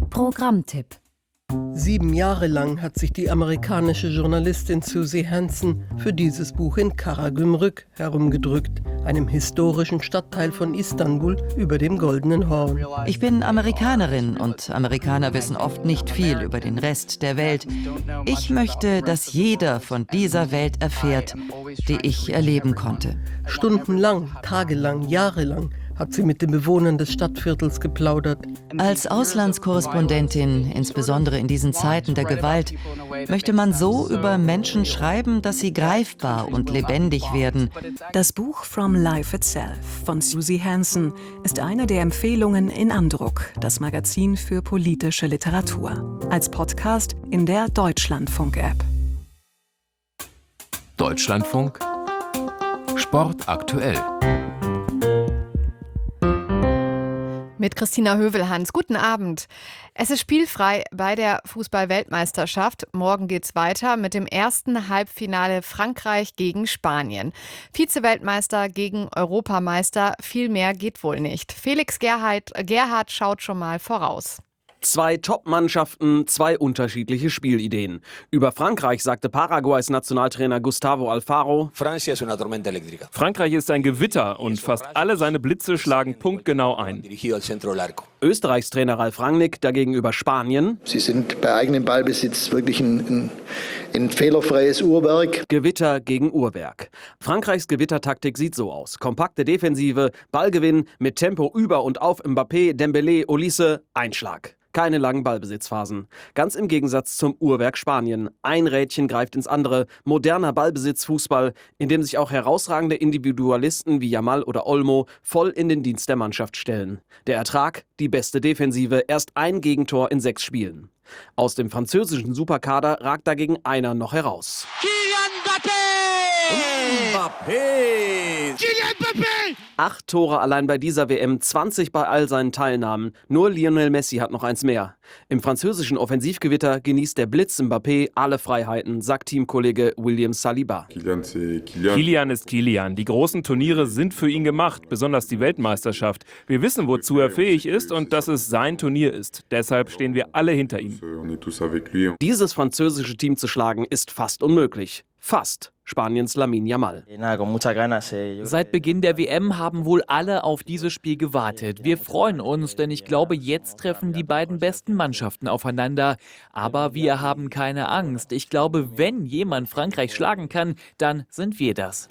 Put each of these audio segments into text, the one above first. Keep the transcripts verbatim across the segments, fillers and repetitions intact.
Programmtipp. Sieben Jahre lang hat sich die amerikanische Journalistin Susie Hansen für dieses Buch in Karagümrük herumgedrückt, einem historischen Stadtteil von Istanbul über dem Goldenen Horn. Ich bin Amerikanerin und Amerikaner wissen oft nicht viel über den Rest der Welt. Ich möchte, dass jeder von dieser Welt erfährt, die ich erleben konnte. Stundenlang, tagelang, jahrelang hat sie mit den Bewohnern des Stadtviertels geplaudert. Als Auslandskorrespondentin, insbesondere in diesen Zeiten der Gewalt, möchte man so über Menschen schreiben, dass sie greifbar und lebendig werden. Das Buch From Life Itself von Susie Hansen ist eine der Empfehlungen in Andruck, das Magazin für politische Literatur. Als Podcast in der Deutschlandfunk-App. Deutschlandfunk Sport aktuell. Mit Christina Hövelhans. Guten Abend. Es ist spielfrei bei der Fußball-Weltmeisterschaft. Morgen geht's weiter mit dem ersten Halbfinale Frankreich gegen Spanien. Vize-Weltmeister gegen Europameister. Viel mehr geht wohl nicht. Felix Gerhardt, Gerhardt schaut schon mal voraus. Zwei Top-Mannschaften, zwei unterschiedliche Spielideen. Über Frankreich sagte Paraguays Nationaltrainer Gustavo Alfaro: Frankreich ist ein Gewitter und fast alle seine Blitze schlagen punktgenau ein. Österreichs Trainer Ralf Rangnick dagegen über Spanien: Sie sind bei eigenem Ballbesitz wirklich ein, ein, ein fehlerfreies Uhrwerk. Gewitter gegen Uhrwerk. Frankreichs Gewittertaktik sieht so aus: kompakte Defensive, Ballgewinn mit Tempo über und auf Mbappé, Dembélé, Olise, Einschlag. Keine langen Ballbesitzphasen. Ganz im Gegensatz zum Uhrwerk Spanien. Ein Rädchen greift ins andere. Moderner Ballbesitzfußball, in dem sich auch herausragende Individualisten wie Yamal oder Olmo voll in den Dienst der Mannschaft stellen. Der Ertrag? Die beste Defensive. Erst ein Gegentor in sechs Spielen. Aus dem französischen Superkader ragt dagegen einer noch heraus. Mbappé! Kylian Mbappé! Acht Tore allein bei dieser W M, zwanzig bei all seinen Teilnahmen. Nur Lionel Messi hat noch eins mehr. Im französischen Offensivgewitter genießt der Blitz Mbappé alle Freiheiten, sagt Teamkollege William Saliba. Kylian ist Kylian. Die großen Turniere sind für ihn gemacht, besonders die Weltmeisterschaft. Wir wissen, wozu er fähig ist und dass es sein Turnier ist. Deshalb stehen wir alle hinter ihm. Dieses französische Team zu schlagen, ist fast unmöglich. Fast. Spaniens Lamine Yamal. Seit Beginn der W M haben wohl alle auf dieses Spiel gewartet. Wir freuen uns, denn ich glaube, jetzt treffen die beiden besten Mannschaften aufeinander. Aber wir haben keine Angst. Ich glaube, wenn jemand Frankreich schlagen kann, dann sind wir das.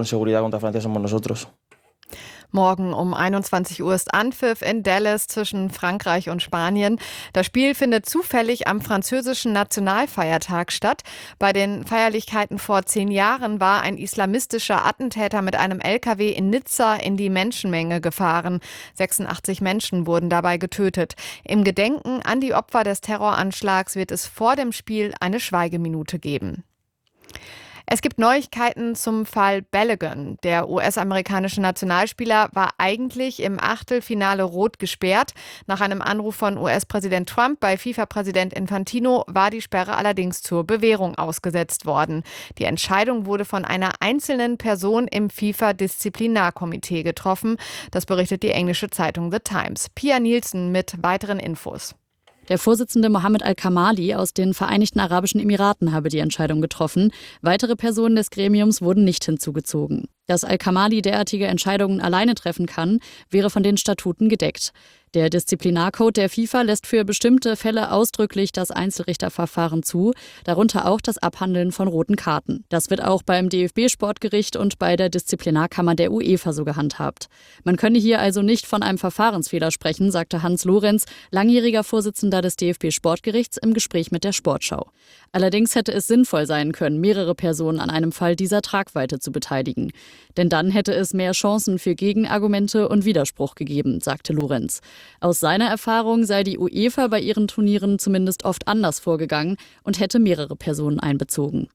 Morgen um einundzwanzig Uhr ist Anpfiff in Dallas zwischen Frankreich und Spanien. Das Spiel findet zufällig am französischen Nationalfeiertag statt. Bei den Feierlichkeiten vor zehn Jahren war ein islamistischer Attentäter mit einem L K W in Nizza in die Menschenmenge gefahren. sechsundachtzig Menschen wurden dabei getötet. Im Gedenken an die Opfer des Terroranschlags wird es vor dem Spiel eine Schweigeminute geben. Es gibt Neuigkeiten zum Fall Balogun. Der U S-amerikanische Nationalspieler war eigentlich im Achtelfinale rot gesperrt. Nach einem Anruf von U S-Präsident Trump bei FIFA-Präsident Infantino war die Sperre allerdings zur Bewährung ausgesetzt worden. Die Entscheidung wurde von einer einzelnen Person im FIFA-Disziplinarkomitee getroffen. Das berichtet die englische Zeitung The Times. Pia Nielsen mit weiteren Infos. Der Vorsitzende Mohammed Al-Kamali aus den Vereinigten Arabischen Emiraten habe die Entscheidung getroffen. Weitere Personen des Gremiums wurden nicht hinzugezogen. Dass Al-Kamali derartige Entscheidungen alleine treffen kann, wäre von den Statuten gedeckt. Der Disziplinarcode der FIFA lässt für bestimmte Fälle ausdrücklich das Einzelrichterverfahren zu, darunter auch das Abhandeln von roten Karten. Das wird auch beim D F B-Sportgericht und bei der Disziplinarkammer der UEFA so gehandhabt. Man könne hier also nicht von einem Verfahrensfehler sprechen, sagte Hans Lorenz, langjähriger Vorsitzender des D F B-Sportgerichts, im Gespräch mit der Sportschau. Allerdings hätte es sinnvoll sein können, mehrere Personen an einem Fall dieser Tragweite zu beteiligen. Denn dann hätte es mehr Chancen für Gegenargumente und Widerspruch gegeben, sagte Lorenz. Aus seiner Erfahrung sei die UEFA bei ihren Turnieren zumindest oft anders vorgegangen und hätte mehrere Personen einbezogen.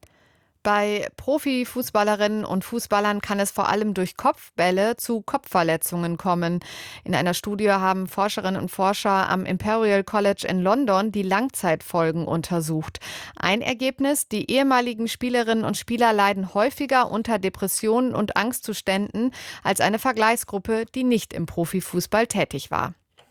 Bei Profifußballerinnen und Fußballern kann es vor allem durch Kopfbälle zu Kopfverletzungen kommen. In einer Studie haben Forscherinnen und Forscher am Imperial College in London die Langzeitfolgen untersucht. Ein Ergebnis: Die ehemaligen Spielerinnen und Spieler leiden häufiger unter Depressionen und Angstzuständen als eine Vergleichsgruppe, die nicht im Profifußball tätig war.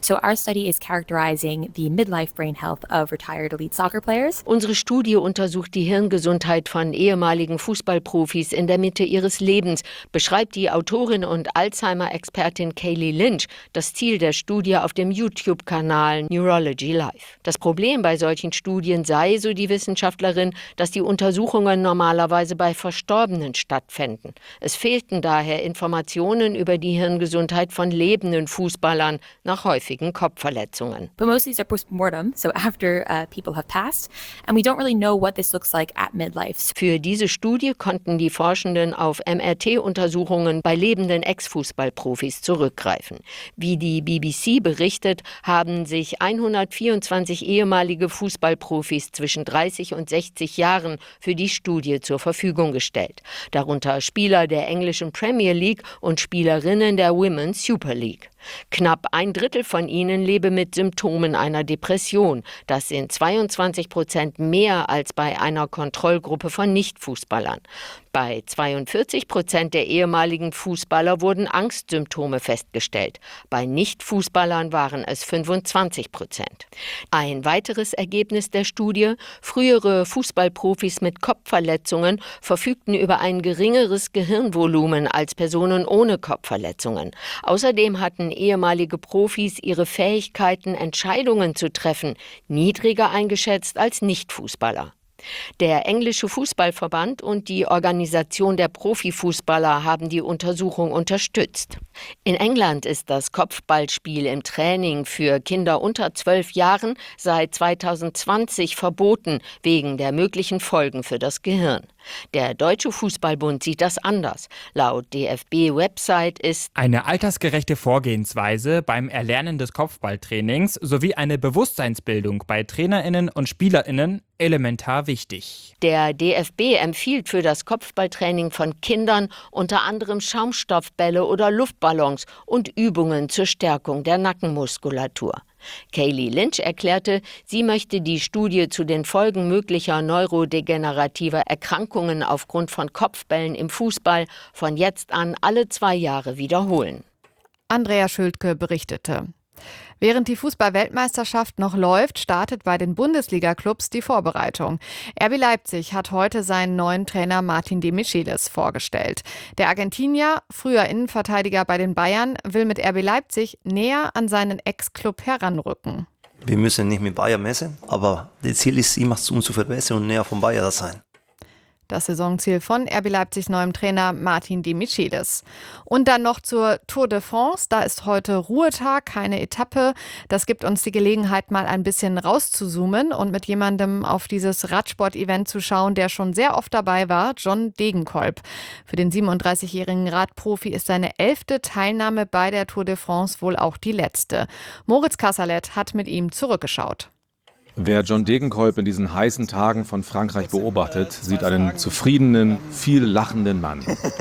So our study is characterizing the midlife brain health of retired elite soccer players. Unsere Studie untersucht die Hirngesundheit von ehemaligen Fußballprofis in der Mitte ihres Lebens, beschreibt die Autorin und Alzheimer-Expertin Kaylee Lynch das Ziel der Studie auf dem YouTube-Kanal Neurology Live. Das Problem bei solchen Studien sei, so die Wissenschaftlerin, dass die Untersuchungen normalerweise bei Verstorbenen stattfänden. Es fehlten daher Informationen über die Hirngesundheit von lebenden Fußballern nach häufigen Kopfverletzungen. But most of these are postmortem, so after uh, people have passed, and we don't really know what this looks like at midlife. Für diese Studie konnten die Forschenden auf M R T-Untersuchungen bei lebenden Ex-Fußballprofis zurückgreifen. Wie die B B C berichtet, haben sich hundertvierundzwanzig ehemalige Fußballprofis zwischen dreißig und sechzig Jahren für die Studie zur Verfügung gestellt. Darunter Spieler der englischen Premier League und Spielerinnen der Women's Super League. Knapp ein Drittel von ihnen lebe mit Symptomen einer Depression. Das sind zweiundzwanzig Prozent mehr als bei einer Kontrollgruppe von Nicht-Fußballern. Bei zweiundvierzig Prozent der ehemaligen Fußballer wurden Angstsymptome festgestellt. Bei Nicht-Fußballern waren es fünfundzwanzig Prozent. Ein weiteres Ergebnis der Studie: Frühere Fußballprofis mit Kopfverletzungen verfügten über ein geringeres Gehirnvolumen als Personen ohne Kopfverletzungen. Außerdem hatten ehemalige Profis ihre Fähigkeiten, Entscheidungen zu treffen, niedriger eingeschätzt als Nicht-Fußballer. Der englische Fußballverband und die Organisation der Profifußballer haben die Untersuchung unterstützt. In England ist das Kopfballspiel im Training für Kinder unter zwölf Jahren seit zweitausendzwanzig verboten, wegen der möglichen Folgen für das Gehirn. Der Deutsche Fußballbund sieht das anders. Laut D F B-Website ist eine altersgerechte Vorgehensweise beim Erlernen des Kopfballtrainings sowie eine Bewusstseinsbildung bei TrainerInnen und SpielerInnen elementar wichtig. Der D F B empfiehlt für das Kopfballtraining von Kindern unter anderem Schaumstoffbälle oder Luftballons und Übungen zur Stärkung der Nackenmuskulatur. Kaylee Lynch erklärte, sie möchte die Studie zu den Folgen möglicher neurodegenerativer Erkrankungen aufgrund von Kopfbällen im Fußball von jetzt an alle zwei Jahre wiederholen. Andrea Schülke berichtete. Während die Fußball-Weltmeisterschaft noch läuft, startet bei den Bundesliga-Clubs die Vorbereitung. R B Leipzig hat heute seinen neuen Trainer Martin de Michelis vorgestellt. Der Argentinier, früher Innenverteidiger bei den Bayern, will mit R B Leipzig näher an seinen Ex-Club heranrücken. Wir müssen nicht mit Bayern messen, aber das Ziel ist, immer uns zu verbessern und näher von Bayern zu sein. Das Saisonziel von R B Leipzigs neuem Trainer Martin de Michelis. Und dann noch zur Tour de France. Da ist heute Ruhetag, keine Etappe. Das gibt uns die Gelegenheit, mal ein bisschen rauszuzoomen und mit jemandem auf dieses Radsport-Event zu schauen, der schon sehr oft dabei war, John Degenkolb. Für den siebenunddreißigjährigen Radprofi ist seine elfte Teilnahme bei der Tour de France wohl auch die letzte. Moritz Kasserlet hat mit ihm zurückgeschaut. Wer John Degenkolb in diesen heißen Tagen von Frankreich beobachtet, sieht einen zufriedenen, viel lachenden Mann,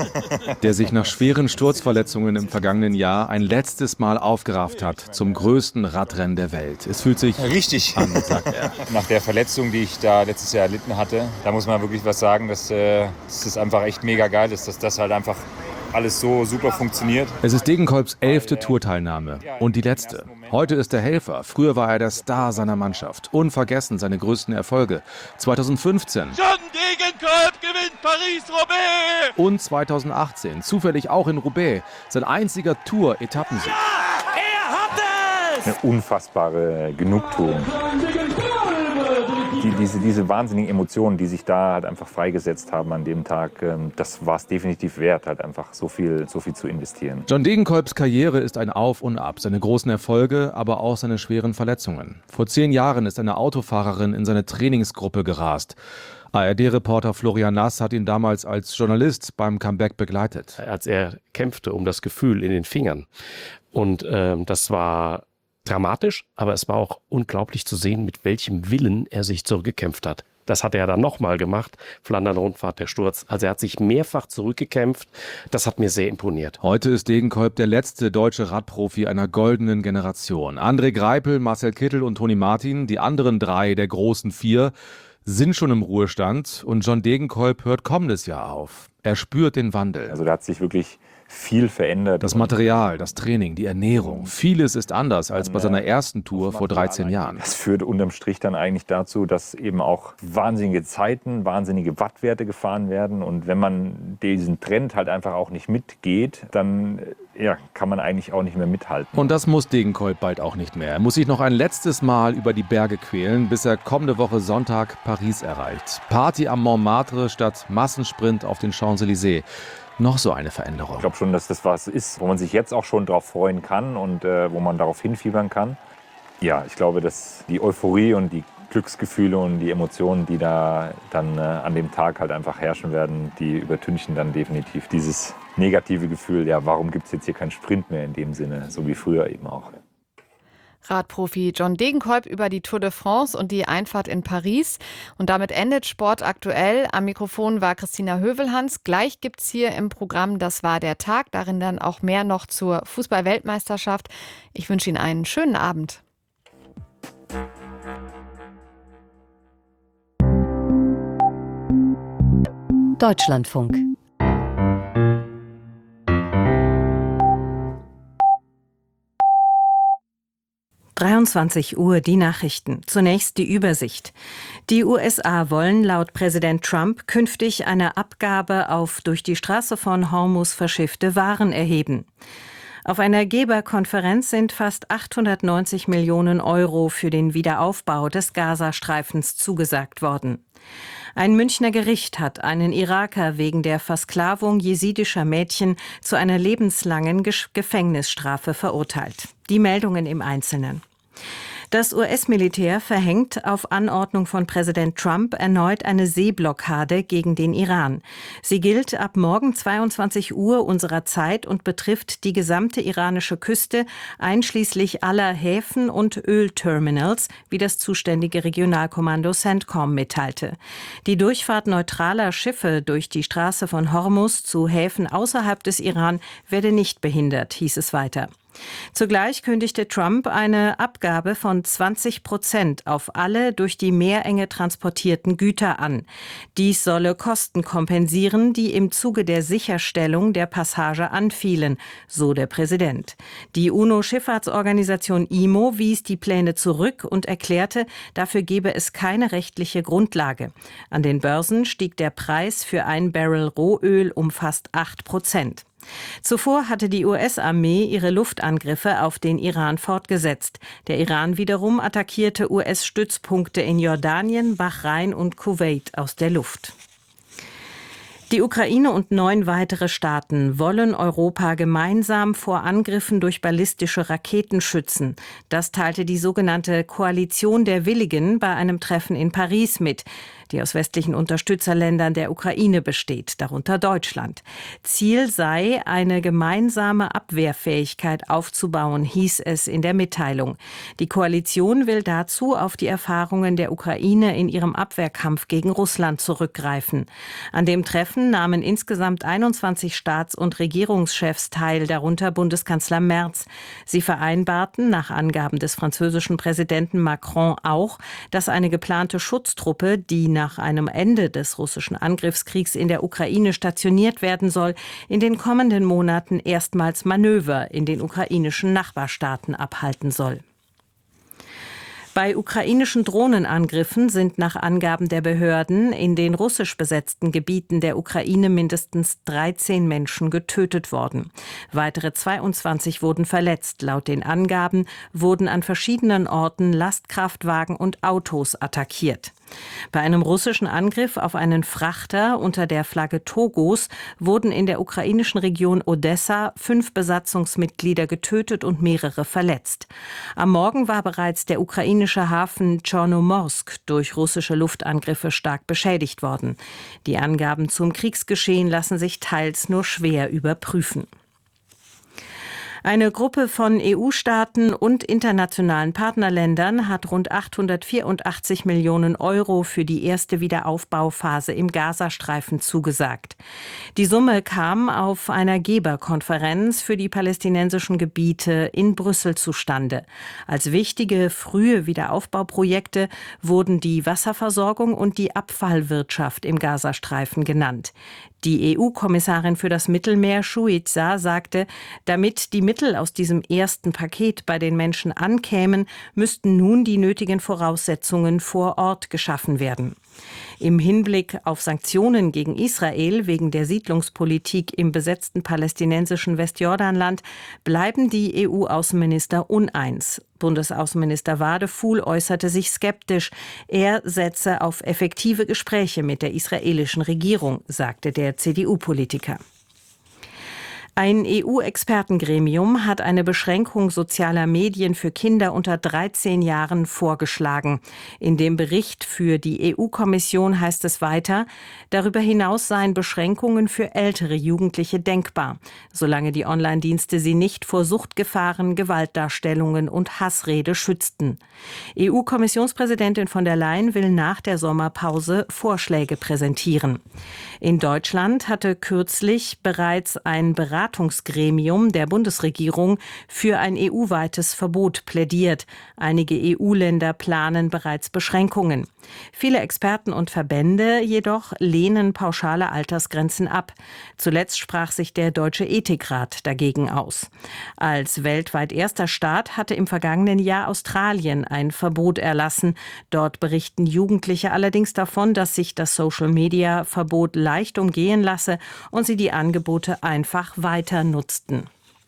der sich nach schweren Sturzverletzungen im vergangenen Jahr ein letztes Mal aufgerafft hat zum größten Radrennen der Welt. Es fühlt sich richtig an, sagt er. Nach der Verletzung, die ich da letztes Jahr erlitten hatte, da muss man wirklich was sagen, dass, äh, dass es einfach echt mega geil ist, dass das halt einfach alles so super funktioniert. Es ist Degenkolbs elfte Tourteilnahme und die letzte. Heute ist er Helfer. Früher war er der Star seiner Mannschaft. Unvergessen seine größten Erfolge. zweitausendfünfzehn. John Degenkolb gewinnt Paris-Roubaix. Und zweitausendachtzehn. Zufällig auch in Roubaix. Sein einziger Tour-Etappensieg. Ja, er hat es! Eine unfassbare Genugtuung. Die, diese, diese wahnsinnigen Emotionen, die sich da halt einfach freigesetzt haben an dem Tag, das war es definitiv wert, halt einfach so viel, so viel zu investieren. John Degenkolbs Karriere ist ein Auf und Ab, seine großen Erfolge, aber auch seine schweren Verletzungen. Vor zehn Jahren ist eine Autofahrerin in seine Trainingsgruppe gerast. A R D-Reporter Florian Nass hat ihn damals als Journalist beim Comeback begleitet. Als er kämpfte um das Gefühl in den Fingern. Und äh, das war dramatisch, aber es war auch unglaublich zu sehen, mit welchem Willen er sich zurückgekämpft hat. Das hat er dann nochmal gemacht, Flandern-Rundfahrt, der Sturz. Also er hat sich mehrfach zurückgekämpft. Das hat mir sehr imponiert. Heute ist Degenkolb der letzte deutsche Radprofi einer goldenen Generation. André Greipel, Marcel Kittel und Toni Martin, die anderen drei der großen vier, sind schon im Ruhestand und John Degenkolb hört kommendes Jahr auf. Er spürt den Wandel. Also da hat sich wirklich viel verändert. Das Material, das Training, die Ernährung, vieles ist anders als bei seiner ersten Tour vor dreizehn Jahren. Das führt unterm Strich dann eigentlich dazu, dass eben auch wahnsinnige Zeiten, wahnsinnige Wattwerte gefahren werden. Und wenn man diesen Trend halt einfach auch nicht mitgeht, dann ja, kann man eigentlich auch nicht mehr mithalten. Und das muss Degenkolb bald auch nicht mehr. Er muss sich noch ein letztes Mal über die Berge quälen, bis er kommende Woche Sonntag Paris erreicht. Party am Montmartre statt Massensprint auf den Champs-Élysées. Noch so eine Veränderung. Ich glaube schon, dass das was ist, wo man sich jetzt auch schon drauf freuen kann und äh, wo man darauf hinfiebern kann. Ja, ich glaube, dass die Euphorie und die Glücksgefühle und die Emotionen, die da dann äh, an dem Tag halt einfach herrschen werden, die übertünchen dann definitiv dieses negative Gefühl, ja, warum gibt es jetzt hier keinen Sprint mehr in dem Sinne, so wie früher eben auch. Radprofi John Degenkolb über die Tour de France und die Einfahrt in Paris. Und damit endet Sport aktuell. Am Mikrofon war Christina Hövelhans. Gleich gibt es hier im Programm Das war der Tag. Darin dann auch mehr noch zur Fußball-Weltmeisterschaft. Ich wünsche Ihnen einen schönen Abend. Deutschlandfunk. dreiundzwanzig Uhr, die Nachrichten. Zunächst die Übersicht. Die U S A wollen laut Präsident Trump künftig eine Abgabe auf durch die Straße von Hormuz verschiffte Waren erheben. Auf einer Geberkonferenz sind fast achthundertneunzig Millionen Euro für den Wiederaufbau des Gazastreifens zugesagt worden. Ein Münchner Gericht hat einen Iraker wegen der Versklavung jesidischer Mädchen zu einer lebenslangen Gefängnisstrafe verurteilt. Die Meldungen im Einzelnen. Das U S-Militär verhängt auf Anordnung von Präsident Trump erneut eine Seeblockade gegen den Iran. Sie gilt ab morgen zweiundzwanzig Uhr unserer Zeit und betrifft die gesamte iranische Küste, einschließlich aller Häfen und Ölterminals, wie das zuständige Regionalkommando CENTCOM mitteilte. Die Durchfahrt neutraler Schiffe durch die Straße von Hormuz zu Häfen außerhalb des Iran werde nicht behindert, hieß es weiter. Zugleich kündigte Trump eine Abgabe von zwanzig Prozent auf alle durch die Meerenge transportierten Güter an. Dies solle Kosten kompensieren, die im Zuge der Sicherstellung der Passage anfielen, so der Präsident. Die UNO-Schifffahrtsorganisation I M O wies die Pläne zurück und erklärte, dafür gebe es keine rechtliche Grundlage. An den Börsen stieg der Preis für ein Barrel Rohöl um fast acht Prozent. Zuvor hatte die U S-Armee ihre Luftangriffe auf den Iran fortgesetzt. Der Iran wiederum attackierte U S-Stützpunkte in Jordanien, Bahrain und Kuwait aus der Luft. Die Ukraine und neun weitere Staaten wollen Europa gemeinsam vor Angriffen durch ballistische Raketen schützen. Das teilte die sogenannte Koalition der Willigen bei einem Treffen in Paris mit, die aus westlichen Unterstützerländern der Ukraine besteht, darunter Deutschland. Ziel sei, eine gemeinsame Abwehrfähigkeit aufzubauen, hieß es in der Mitteilung. Die Koalition will dazu auf die Erfahrungen der Ukraine in ihrem Abwehrkampf gegen Russland zurückgreifen. An dem Treffen nahmen insgesamt einundzwanzig Staats- und Regierungschefs teil, darunter Bundeskanzler Merz. Sie vereinbarten nach Angaben des französischen Präsidenten Macron auch, dass eine geplante Schutztruppe, die nach einem Ende des russischen Angriffskriegs in der Ukraine stationiert werden soll, in den kommenden Monaten erstmals Manöver in den ukrainischen Nachbarstaaten abhalten soll. Bei ukrainischen Drohnenangriffen sind nach Angaben der Behörden in den russisch besetzten Gebieten der Ukraine mindestens dreizehn Menschen getötet worden. Weitere zweiundzwanzig wurden verletzt. Laut den Angaben wurden an verschiedenen Orten Lastkraftwagen und Autos attackiert. Bei einem russischen Angriff auf einen Frachter unter der Flagge Togos wurden in der ukrainischen Region Odessa fünf Besatzungsmitglieder getötet und mehrere verletzt. Am Morgen war bereits der ukrainische Hafen Tschornomorsk durch russische Luftangriffe stark beschädigt worden. Die Angaben zum Kriegsgeschehen lassen sich teils nur schwer überprüfen. Eine Gruppe von E U-Staaten und internationalen Partnerländern hat rund achthundertvierundachtzig Millionen Euro für die erste Wiederaufbauphase im Gazastreifen zugesagt. Die Summe kam auf einer Geberkonferenz für die palästinensischen Gebiete in Brüssel zustande. Als wichtige frühe Wiederaufbauprojekte wurden die Wasserversorgung und die Abfallwirtschaft im Gazastreifen genannt. Die E U-Kommissarin für das Mittelmeer, Šuica, sagte, damit die Mittel aus diesem ersten Paket bei den Menschen ankämen, müssten nun die nötigen Voraussetzungen vor Ort geschaffen werden. Im Hinblick auf Sanktionen gegen Israel wegen der Siedlungspolitik im besetzten palästinensischen Westjordanland bleiben die E U-Außenminister uneins. Bundesaußenminister Wadefuhl äußerte sich skeptisch. Er setze auf effektive Gespräche mit der israelischen Regierung, sagte der C D U-Politiker. Ein E U-Expertengremium hat eine Beschränkung sozialer Medien für Kinder unter dreizehn Jahren vorgeschlagen. In dem Bericht für die E U-Kommission heißt es weiter, darüber hinaus seien Beschränkungen für ältere Jugendliche denkbar, solange die Online-Dienste sie nicht vor Suchtgefahren, Gewaltdarstellungen und Hassrede schützten. E U-Kommissionspräsidentin von der Leyen will nach der Sommerpause Vorschläge präsentieren. In Deutschland hatte kürzlich bereits ein Beratungsgremium der Bundesregierung für ein E U-weites Verbot plädiert. Einige E U-Länder planen bereits Beschränkungen. Viele Experten und Verbände jedoch lehnen pauschale Altersgrenzen ab. Zuletzt sprach sich der Deutsche Ethikrat dagegen aus. Als weltweit erster Staat hatte im vergangenen Jahr Australien ein Verbot erlassen. Dort berichten Jugendliche allerdings davon, dass sich das Social-Media-Verbot leicht umgehen lasse und sie die Angebote einfach weiter nutzten.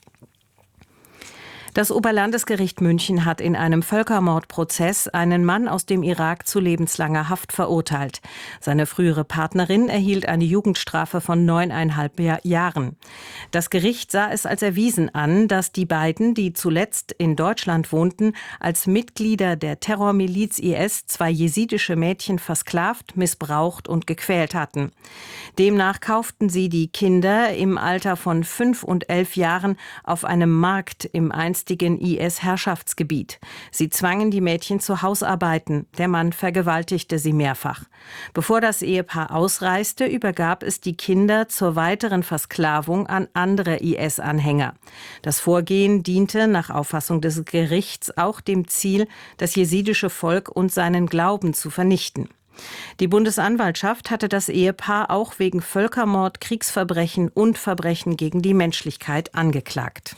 Das Oberlandesgericht München hat in einem Völkermordprozess einen Mann aus dem Irak zu lebenslanger Haft verurteilt. Seine frühere Partnerin erhielt eine Jugendstrafe von neuneinhalb Jahren. Das Gericht sah es als erwiesen an, dass die beiden, die zuletzt in Deutschland wohnten, als Mitglieder der Terrormiliz I S zwei jesidische Mädchen versklavt, missbraucht und gequält hatten. Demnach kauften sie die Kinder im Alter von fünf und elf Jahren auf einem Markt im einstigen I S-Herrschaftsgebiet. Sie zwangen die Mädchen zu Hausarbeiten. Der Mann vergewaltigte sie mehrfach. Bevor das Ehepaar ausreiste, übergab es die Kinder zur weiteren Versklavung an andere I S-Anhänger. Das Vorgehen diente nach Auffassung des Gerichts auch dem Ziel, das jesidische Volk und seinen Glauben zu vernichten. Die Bundesanwaltschaft hatte das Ehepaar auch wegen Völkermord, Kriegsverbrechen und Verbrechen gegen die Menschlichkeit angeklagt.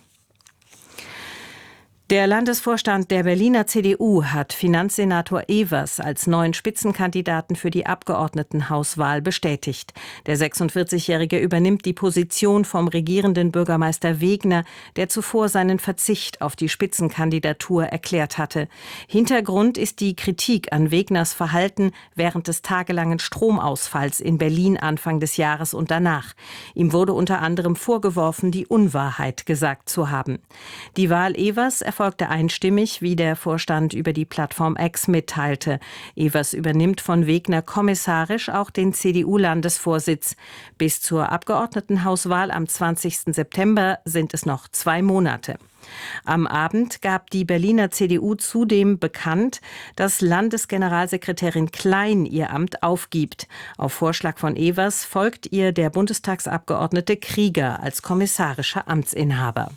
Der Landesvorstand der Berliner C D U hat Finanzsenator Evers als neuen Spitzenkandidaten für die Abgeordnetenhauswahl bestätigt. Der sechsundvierzigjährige übernimmt die Position vom regierenden Bürgermeister Wegner, der zuvor seinen Verzicht auf die Spitzenkandidatur erklärt hatte. Hintergrund ist die Kritik an Wegners Verhalten während des tagelangen Stromausfalls in Berlin Anfang des Jahres und danach. Ihm wurde unter anderem vorgeworfen, die Unwahrheit gesagt zu haben. Die Wahl Evers erfolgte einstimmig, wie der Vorstand über die Plattform X mitteilte. Evers übernimmt von Wegner kommissarisch auch den C D U-Landesvorsitz. Bis zur Abgeordnetenhauswahl am zwanzigsten September sind es noch zwei Monate. Am Abend gab die Berliner C D U zudem bekannt, dass Landesgeneralsekretärin Klein ihr Amt aufgibt. Auf Vorschlag von Evers folgt ihr der Bundestagsabgeordnete Krieger als kommissarischer Amtsinhaber.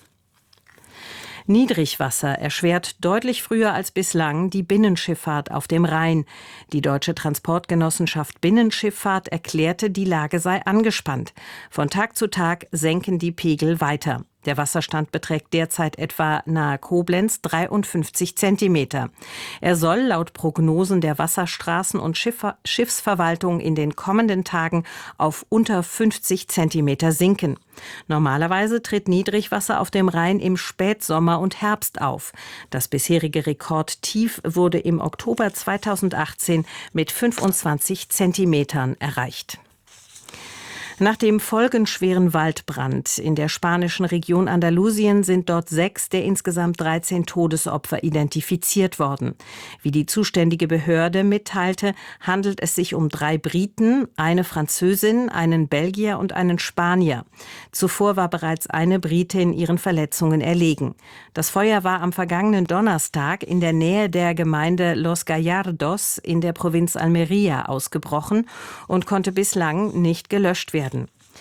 Niedrigwasser erschwert deutlich früher als bislang die Binnenschifffahrt auf dem Rhein. Die Deutsche Transportgenossenschaft Binnenschifffahrt erklärte, die Lage sei angespannt. Von Tag zu Tag senken die Pegel weiter. Der Wasserstand beträgt derzeit etwa nahe Koblenz dreiundfünfzig Zentimeter. Er soll laut Prognosen der Wasserstraßen- und Schiffer- Schiffsverwaltung in den kommenden Tagen auf unter fünfzig Zentimeter sinken. Normalerweise tritt Niedrigwasser auf dem Rhein im Spätsommer und Herbst auf. Das bisherige Rekordtief wurde im Oktober zweitausendachtzehn mit fünfundzwanzig Zentimetern erreicht. Nach dem folgenschweren Waldbrand in der spanischen Region Andalusien sind dort sechs der insgesamt dreizehn Todesopfer identifiziert worden. Wie die zuständige Behörde mitteilte, handelt es sich um drei Briten, eine Französin, einen Belgier und einen Spanier. Zuvor war bereits eine Britin ihren Verletzungen erlegen. Das Feuer war am vergangenen Donnerstag in der Nähe der Gemeinde Los Gallardos in der Provinz Almería ausgebrochen und konnte bislang nicht gelöscht werden.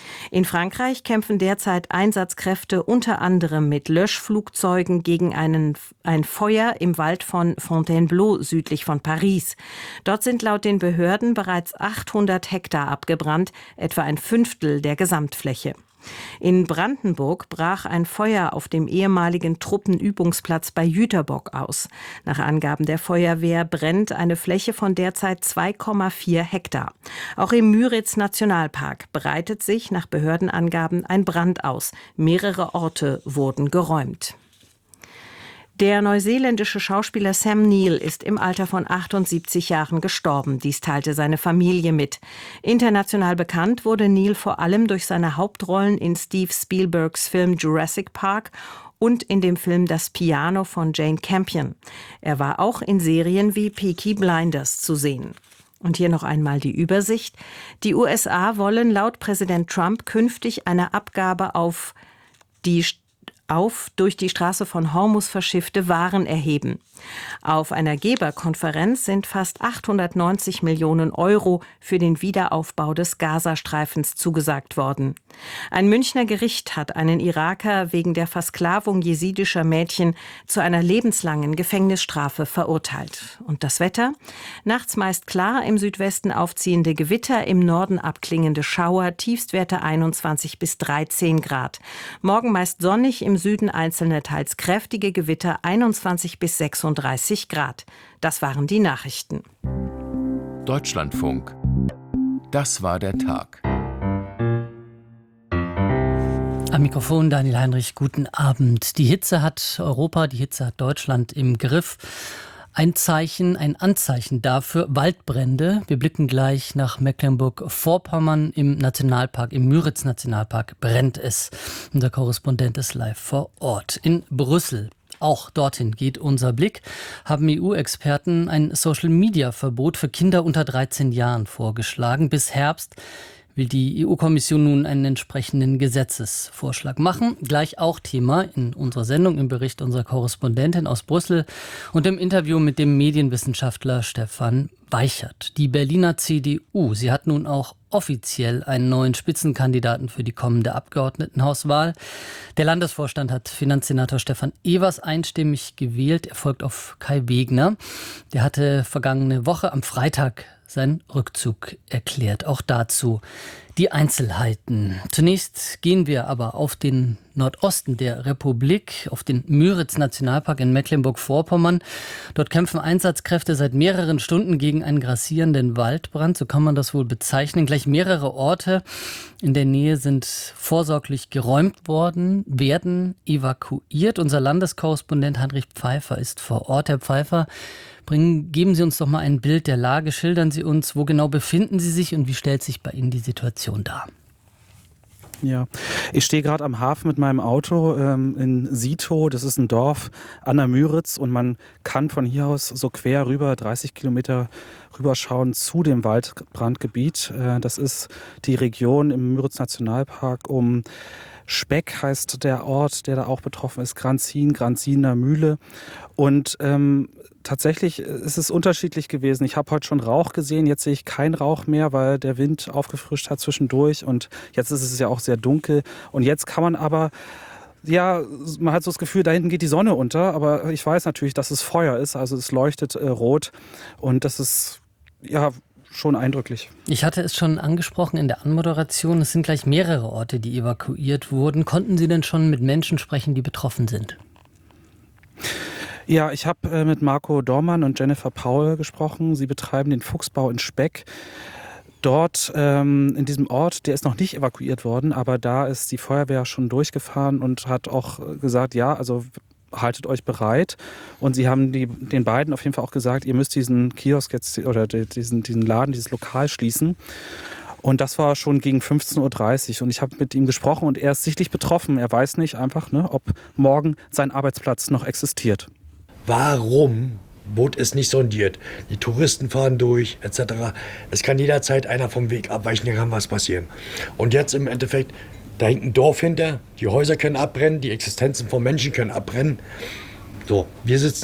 In Frankreich kämpfen derzeit Einsatzkräfte unter anderem mit Löschflugzeugen gegen einen, ein Feuer im Wald von Fontainebleau südlich von Paris. Dort sind laut den Behörden bereits achthundert Hektar abgebrannt, etwa ein Fünftel der Gesamtfläche. In Brandenburg brach ein Feuer auf dem ehemaligen Truppenübungsplatz bei Jüterbock aus. Nach Angaben der Feuerwehr brennt eine Fläche von derzeit zwei Komma vier Hektar. Auch im Müritz-Nationalpark breitet sich nach Behördenangaben ein Brand aus. Mehrere Orte wurden geräumt. Der neuseeländische Schauspieler Sam Neill ist im Alter von achtundsiebzig Jahren gestorben. Dies teilte seine Familie mit. International bekannt wurde Neill vor allem durch seine Hauptrollen in Steve Spielbergs Film Jurassic Park und in dem Film Das Piano von Jane Campion. Er war auch in Serien wie Peaky Blinders zu sehen. Und hier noch einmal die Übersicht. Die U S A wollen laut Präsident Trump künftig eine Abgabe auf die auf durch die Straße von Hormuz verschiffte Waren erheben. Auf einer Geberkonferenz sind fast achthundertneunzig Millionen Euro für den Wiederaufbau des Gazastreifens zugesagt worden. Ein Münchner Gericht hat einen Iraker wegen der Versklavung jesidischer Mädchen zu einer lebenslangen Gefängnisstrafe verurteilt. Und das Wetter? Nachts meist klar, im Südwesten aufziehende Gewitter, im Norden abklingende Schauer, Tiefstwerte einundzwanzig bis dreizehn Grad. Morgen meist sonnig, im Süden einzelne teils kräftige Gewitter, einundzwanzig bis sechsunddreißig Grad. Das waren die Nachrichten. Deutschlandfunk. Das war der Tag. Am Mikrofon Daniel Heinrich, guten Abend. Die Hitze hat Europa, die Hitze hat Deutschland im Griff. Ein Zeichen, ein Anzeichen dafür, Waldbrände. Wir blicken gleich nach Mecklenburg-Vorpommern. Im Nationalpark, im Müritz-Nationalpark brennt es. Unser Korrespondent ist live vor Ort. In Brüssel, auch dorthin geht unser Blick, haben E U-Experten ein Social-Media-Verbot für Kinder unter dreizehn Jahren vorgeschlagen. Bis Herbst will die E U-Kommission nun einen entsprechenden Gesetzesvorschlag machen. Gleich auch Thema in unserer Sendung, im Bericht unserer Korrespondentin aus Brüssel und im Interview mit dem Medienwissenschaftler Stefan Weichert. Die Berliner C D U, sie hat nun auch offiziell einen neuen Spitzenkandidaten für die kommende Abgeordnetenhauswahl. Der Landesvorstand hat Finanzsenator Stefan Evers einstimmig gewählt. Er folgt auf Kai Wegner. Der hatte vergangene Woche am Freitag seinen Rückzug erklärt. Auch dazu die Einzelheiten. Zunächst gehen wir aber auf den Nordosten der Republik, auf den Müritz-Nationalpark in Mecklenburg-Vorpommern. Dort kämpfen Einsatzkräfte seit mehreren Stunden gegen einen grassierenden Waldbrand. So kann man das wohl bezeichnen. Gleich mehrere Orte in der Nähe sind vorsorglich geräumt worden, werden evakuiert. Unser Landeskorrespondent Heinrich Pfeiffer ist vor Ort. Herr Pfeiffer, Bringen, geben Sie uns doch mal ein Bild der Lage, schildern Sie uns, wo genau befinden Sie sich und wie stellt sich bei Ihnen die Situation dar? Ja, ich stehe gerade am Hafen mit meinem Auto ähm, in Sito, das ist ein Dorf an der Müritz und man kann von hier aus so quer rüber, dreißig Kilometer rüberschauen zu dem Waldbrandgebiet. Äh, das ist die Region im Müritz-Nationalpark um Speck heißt der Ort, der da auch betroffen ist, Granzin, Granziner Mühle. Und ähm, tatsächlich ist es unterschiedlich gewesen. Ich habe heute schon Rauch gesehen, jetzt sehe ich keinen Rauch mehr, weil der Wind aufgefrischt hat zwischendurch. Und jetzt ist es ja auch sehr dunkel. Und jetzt kann man aber, ja, man hat so das Gefühl, da hinten geht die Sonne unter. Aber ich weiß natürlich, dass es Feuer ist, also es leuchtet äh, rot. Und das ist, ja, schon eindrücklich. Ich hatte es schon angesprochen in der Anmoderation, es sind gleich mehrere Orte, die evakuiert wurden. Konnten Sie denn schon mit Menschen sprechen, die betroffen sind? Ja, ich habe äh, mit Marco Dormann und Jennifer Paul gesprochen. Sie betreiben den Fuchsbau in Speck. Dort ähm, in diesem Ort, der ist noch nicht evakuiert worden, aber da ist die Feuerwehr schon durchgefahren und hat auch gesagt, ja, also haltet euch bereit. Und sie haben die, den beiden auf jeden Fall auch gesagt, ihr müsst diesen Kiosk jetzt oder diesen, diesen Laden, dieses Lokal schließen. Und das war schon gegen fünfzehn Uhr dreißig. Und ich habe mit ihm gesprochen und er ist sichtlich betroffen. Er weiß nicht einfach, ne, ob morgen sein Arbeitsplatz noch existiert. Warum wurde es nicht sondiert? Die Touristen fahren durch, et cetera. Es kann jederzeit einer vom Weg abweichen, da kann was passieren. Und jetzt im Endeffekt, da hängt ein Dorf hinter, die Häuser können abbrennen, die Existenzen von Menschen können abbrennen. So, wir sitzen